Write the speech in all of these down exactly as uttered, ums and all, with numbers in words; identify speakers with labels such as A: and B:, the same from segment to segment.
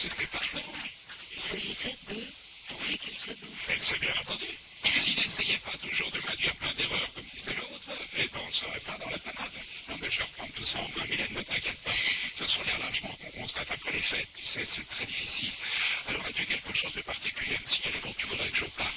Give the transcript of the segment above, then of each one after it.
A: C'était partant.
B: Il s'agissait de trouver qu'elle soit douce.
A: Elle s'est bien entendue. S'il n'essayait pas toujours de m'induire plein d'erreurs, comme disait l'autre, eh ben on ne serait pas dans la panade. Non, mais je vais reprendre tout ça en main, Mylène, ne t'inquiète pas. Ce sont les relâchements qu'on constate après les fêtes, tu sais, c'est très difficile. Alors, as-tu quelque chose de particulier à me signaler dont tu voudrais que je parle?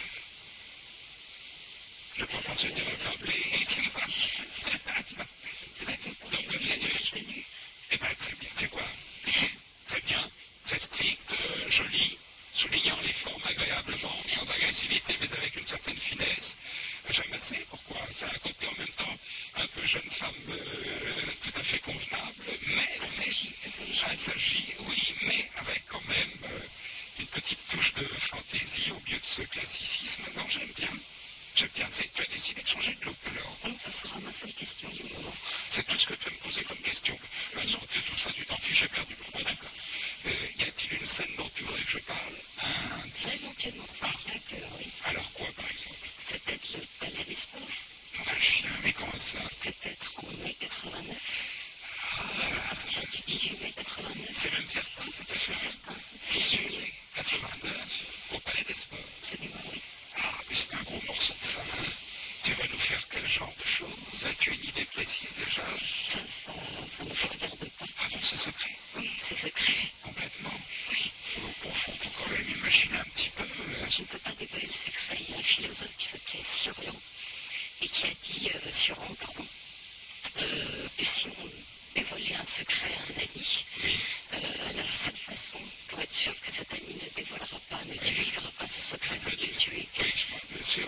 A: Ne peux pas se dire accablé, tu vois.
B: C'est vrai qu'on pense que tu as tenu.
A: Eh bien, très bien, c'est quoi? Très bien, très strict, euh, joli, soulignant les formes agréablement, sans agressivité, mais avec une certaine finesse. J'aime assez, pourquoi? Ça a un côté en même temps un peu jeune femme euh, tout à fait convenable, mais...
B: Elle s'agit, elle s'agit.
A: Elle s'agit, oui, mais avec quand même euh, une petite touche de fantaisie au milieu de ce classicisme. Non, j'aime bien. J'aime bien. C'est, tu as décidé de changer de look alors?
B: Non, ce sera ma seule question du moment.
A: C'est tout ce que tu vas me poser comme question. Ben, surtout tout ça, tu t'en fiches, j'ai perdu pour moi, d'accord. Euh, y a-t-il une scène dont tu voudrais que je parle? Un...
B: Ça, éventuellement, ça vient que, oui.
A: Alors quoi, par exemple?
B: Peut-être le palais des sports.
A: Un chien, mais comment ça?
B: Peut-être en mai quatre-vingt-neuf.
A: Ah,
B: À partir du dix-huit mai quatre-vingt-neuf.
A: c'est même certain, c'est
B: C'est certain. C'est
A: dix-huit
B: sûr.
A: mai quatre-vingt-neuf, au Palais des Sports.
B: Absolument, oui.
A: Ah, mais c'est un gros morceau de ça, hein. Tu vas nous faire quel genre de choses? As-tu une idée précise déjà?
B: Ça, ça, ça ne vous regarde pas.
A: Ah bon, c'est secret?
B: Oui, c'est secret.
A: Complètement.
B: Oui.
A: Au profond, faut quand même imaginer un petit peu. hein.
B: Je ne peux pas dévoiler le secret. Il y a un philosophe qui s'appelait Surian et qui a dit, euh, Suran, pardon, euh, que si on dévoilait un secret à un ami,
A: Oui.
B: euh, la seule façon pour être sûr que cet ami ne dévoilera pas, ne divulguera pas ce secret, c'est de le tuer.
A: Oui, je m'en- bien sûr.